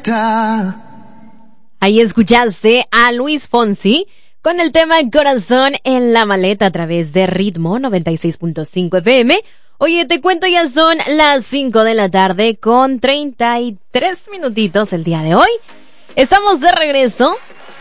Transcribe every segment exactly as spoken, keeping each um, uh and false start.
Bonita. Ahí escuchaste a Luis Fonsi con el tema Corazón en la maleta a través de Ritmo noventa y seis punto cinco F M. Oye, te cuento, ya son las cinco de la tarde con treinta y tres minutitos el día de hoy. Estamos de regreso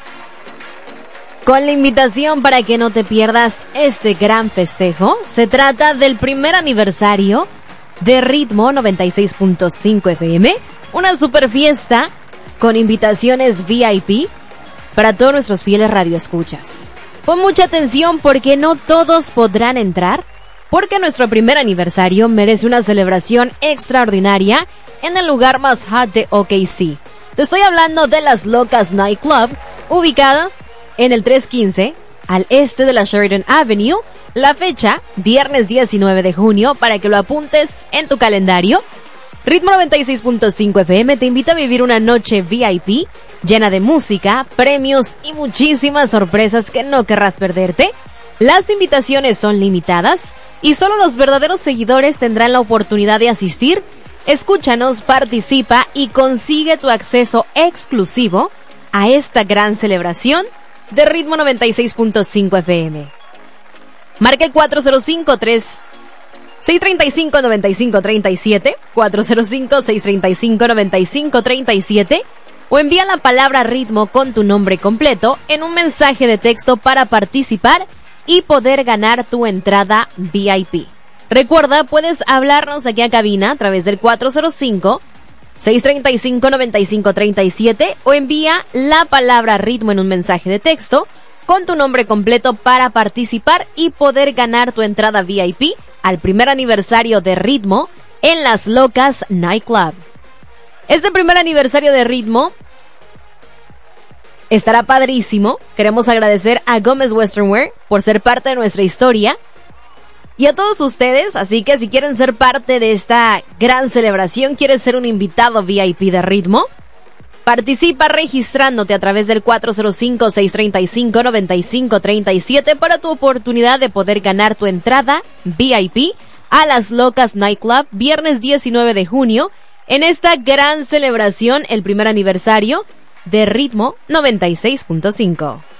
con la invitación para que no te pierdas este gran festejo. Se trata del primer aniversario de Ritmo noventa y seis punto cinco F M, una super fiesta con invitaciones V I P para todos nuestros fieles radioescuchas. Pon mucha atención porque no todos podrán entrar, porque nuestro primer aniversario merece una celebración extraordinaria en el lugar más hot de O K C. Te estoy hablando de Las Locas Nightclub, ubicadas en el trescientos quince al este de la Sheridan Avenue. La fecha, viernes diecinueve de junio, para que lo apuntes en tu calendario. Ritmo noventa y seis punto cinco F M te invita a vivir una noche V I P llena de música, premios y muchísimas sorpresas que no querrás perderte. Las invitaciones son limitadas y solo los verdaderos seguidores tendrán la oportunidad de asistir. Escúchanos, participa y consigue tu acceso exclusivo a esta gran celebración de Ritmo noventa y seis punto cinco F M. Marca el cuatro cero cinco, tres seis tres cinco, nueve cinco tres siete, cuatro cero cinco, seis tres cinco, nueve cinco tres siete, o envía la palabra ritmo con tu nombre completo en un mensaje de texto para participar y poder ganar tu entrada V I P. Recuerda, puedes hablarnos aquí a cabina a través del cuatro cero cinco, seis tres cinco, nueve cinco tres siete o envía la palabra ritmo en un mensaje de texto con tu nombre completo para participar y poder ganar tu entrada V I P al primer aniversario de Ritmo en Las Locas Nightclub. Este primer aniversario de Ritmo estará padrísimo. Queremos agradecer a Gómez Western Wear por ser parte de nuestra historia y a todos ustedes, así que si quieren ser parte de esta gran celebración, quieres ser un invitado V I P de Ritmo, participa registrándote a través del cuatro cero cinco, seis tres cinco, nueve cinco tres siete para tu oportunidad de poder ganar tu entrada V I P a Las Locas Nightclub viernes diecinueve de junio en esta gran celebración, el primer aniversario de Ritmo noventa y seis punto cinco.